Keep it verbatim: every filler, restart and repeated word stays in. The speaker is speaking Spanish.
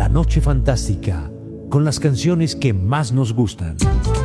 Noche Fantástica con las canciones que más nos gustan.